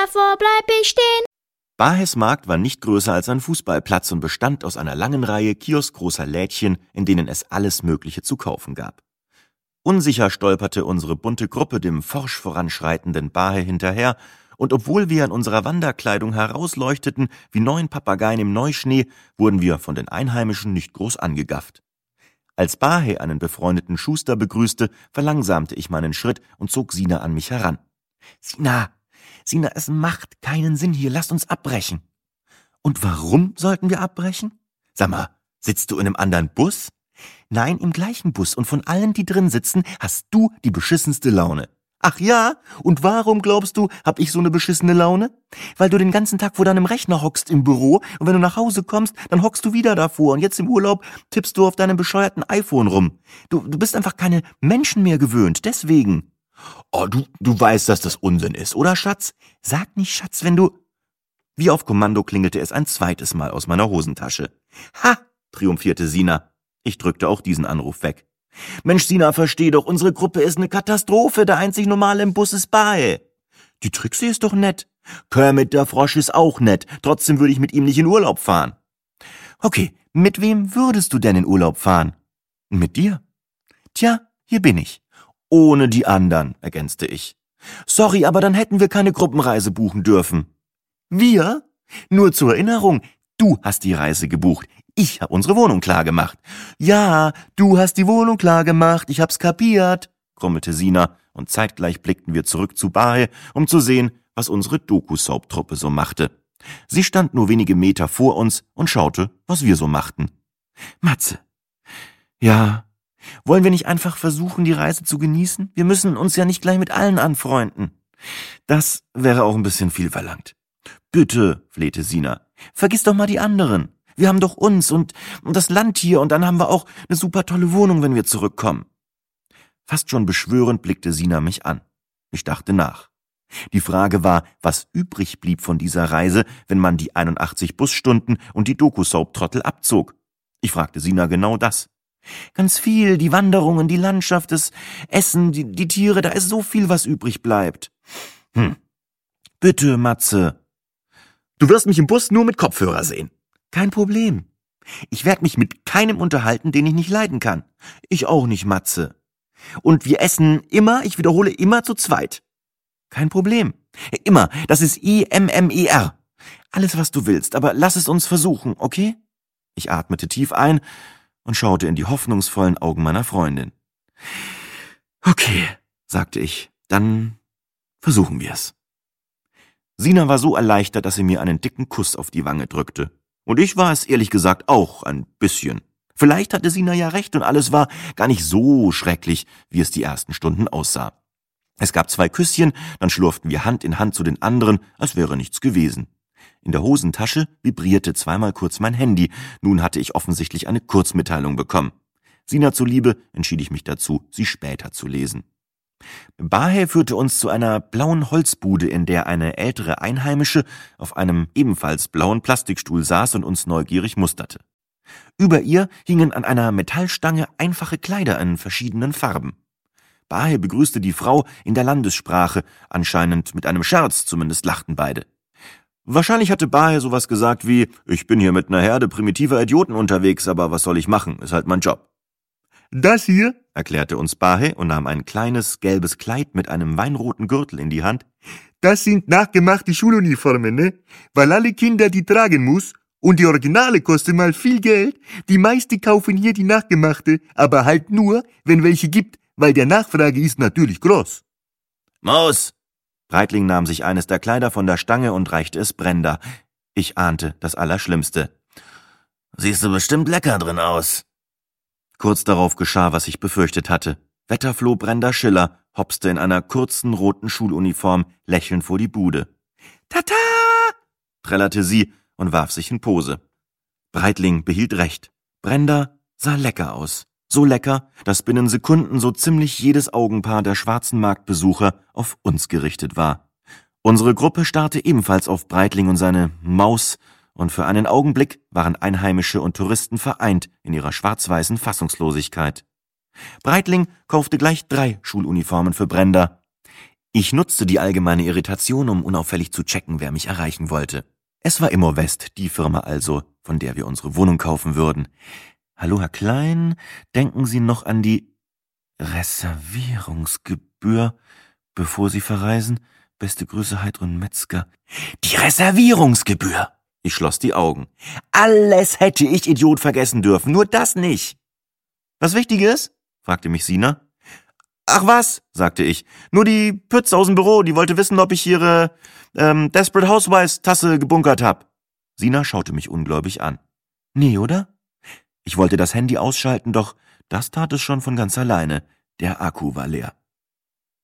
Davor bleib ich stehen. Bahes Markt war nicht größer als ein Fußballplatz und bestand aus einer langen Reihe kioskgroßer Lädchen, in denen es alles Mögliche zu kaufen gab. Unsicher stolperte unsere bunte Gruppe dem forsch voranschreitenden Bahe hinterher, und obwohl wir in unserer Wanderkleidung herausleuchteten wie 9 Papageien im Neuschnee, wurden wir von den Einheimischen nicht groß angegafft. Als Bahe einen befreundeten Schuster begrüßte, verlangsamte ich meinen Schritt und zog Sina an mich heran. Sina, es macht keinen Sinn hier, lasst uns abbrechen. Und warum sollten wir abbrechen? Sag mal, sitzt du in einem anderen Bus? Nein, im gleichen Bus, und von allen, die drin sitzen, hast du die beschissenste Laune. Ach ja? Und warum, glaubst du, hab ich so eine beschissene Laune? Weil du den ganzen Tag vor deinem Rechner hockst im Büro, und wenn du nach Hause kommst, dann hockst du wieder davor, und jetzt im Urlaub tippst du auf deinem bescheuerten iPhone rum. Du bist einfach keine Menschen mehr gewöhnt, deswegen. Oh, du weißt, dass das Unsinn ist, oder, Schatz? Sag nicht, Schatz, wenn du... Wie auf Kommando klingelte es ein zweites Mal aus meiner Hosentasche. Ha! Triumphierte Sina. Ich drückte auch diesen Anruf weg. Mensch, Sina, versteh doch, unsere Gruppe ist eine Katastrophe, der einzig Normale im Bus ist Bahe. Die Trixie ist doch nett. Kermit der Frosch ist auch nett, trotzdem würde ich mit ihm nicht in Urlaub fahren. Okay, mit wem würdest du denn in Urlaub fahren? Mit dir? Tja, hier bin ich. Ohne die anderen, ergänzte ich. Sorry, aber dann hätten wir keine Gruppenreise buchen dürfen. Wir? Nur zur Erinnerung, du hast die Reise gebucht. Ich hab unsere Wohnung klargemacht. Ja, du hast die Wohnung klargemacht, ich hab's kapiert, grummelte Sina, und zeitgleich blickten wir zurück zu Bahe, um zu sehen, was unsere Doku-Soap-Truppe so machte. Sie stand nur wenige Meter vor uns und schaute, was wir so machten. Matze. Ja, wollen wir nicht einfach versuchen, die Reise zu genießen? Wir müssen uns ja nicht gleich mit allen anfreunden. Das wäre auch ein bisschen viel verlangt. Bitte, flehte Sina, vergiss doch mal die anderen. Wir haben doch uns und das Land hier, und dann haben wir auch eine super tolle Wohnung, wenn wir zurückkommen. Fast schon beschwörend blickte Sina mich an. Ich dachte nach. Die Frage war, was übrig blieb von dieser Reise, wenn man die 81 Busstunden und die Doku-Soap-Trottel abzog. Ich fragte Sina genau das. Ganz viel, die Wanderungen, die Landschaft, das Essen, die Tiere, da ist so viel, was übrig bleibt. Bitte, Matze. Du wirst mich im Bus nur mit Kopfhörer sehen. Kein Problem. Ich werde mich mit keinem unterhalten, den ich nicht leiden kann. Ich auch nicht, Matze. Und wir essen immer, ich wiederhole, immer zu zweit. Kein Problem. Immer, das ist IMMER. Alles, was du willst, aber lass es uns versuchen, okay? Ich atmete tief ein und schaute in die hoffnungsvollen Augen meiner Freundin. Okay, sagte ich, dann versuchen wir's. Sina war so erleichtert, dass sie mir einen dicken Kuss auf die Wange drückte. Und ich war es ehrlich gesagt auch ein bisschen. Vielleicht hatte Sina ja recht und alles war gar nicht so schrecklich, wie es die ersten Stunden aussah. Es gab 2 Küsschen, dann schlurften wir Hand in Hand zu den anderen, als wäre nichts gewesen. In der Hosentasche vibrierte zweimal kurz mein Handy. Nun hatte ich offensichtlich eine Kurzmitteilung bekommen. Sina zuliebe entschied ich mich dazu, sie später zu lesen. Bahe führte uns zu einer blauen Holzbude, in der eine ältere Einheimische auf einem ebenfalls blauen Plastikstuhl saß und uns neugierig musterte. Über ihr hingen an einer Metallstange einfache Kleider in verschiedenen Farben. Bahe begrüßte die Frau in der Landessprache, anscheinend mit einem Scherz, zumindest lachten beide. Wahrscheinlich hatte Bahe sowas gesagt wie, ich bin hier mit einer Herde primitiver Idioten unterwegs, aber was soll ich machen, ist halt mein Job. Das hier, erklärte uns Bahe und nahm ein kleines, gelbes Kleid mit einem weinroten Gürtel in die Hand. Das sind nachgemachte Schuluniformen, ne? Weil alle Kinder die tragen muss und die Originale kosten mal viel Geld. Die meisten kaufen hier die nachgemachte, aber halt nur, wenn welche gibt, weil der Nachfrage ist natürlich groß. Maus! Breitling nahm sich eines der Kleider von der Stange und reichte es Brenda. Ich ahnte das Allerschlimmste. Siehst du bestimmt lecker drin aus. Kurz darauf geschah, was ich befürchtet hatte. Wetterfloh Brenda Schiller hopste in einer kurzen roten Schuluniform lächelnd vor die Bude. »Tata!« trällerte sie und warf sich in Pose. Breitling behielt recht. Brenda sah lecker aus. So lecker, dass binnen Sekunden so ziemlich jedes Augenpaar der schwarzen Marktbesucher auf uns gerichtet war. Unsere Gruppe starrte ebenfalls auf Breitling und seine Maus, und für einen Augenblick waren Einheimische und Touristen vereint in ihrer schwarz-weißen Fassungslosigkeit. Breitling kaufte gleich 3 Schuluniformen für Brenda. Ich nutzte die allgemeine Irritation, um unauffällig zu checken, wer mich erreichen wollte. Es war Immowest, die Firma also, von der wir unsere Wohnung kaufen würden. »Hallo, Herr Klein, denken Sie noch an die Reservierungsgebühr, bevor Sie verreisen? Beste Grüße, Heidrun Metzger.« »Die Reservierungsgebühr!« Ich schloss die Augen. Alles hätte ich, Idiot, vergessen dürfen, nur das nicht. »Was Wichtiges?« fragte mich Sina. »Ach was«, sagte ich, »nur die Pütz aus dem Büro, die wollte wissen, ob ich ihre Desperate Housewives-Tasse gebunkert hab.« Sina schaute mich ungläubig an. »Nee, oder?« Ich wollte das Handy ausschalten, doch das tat es schon von ganz alleine. Der Akku war leer.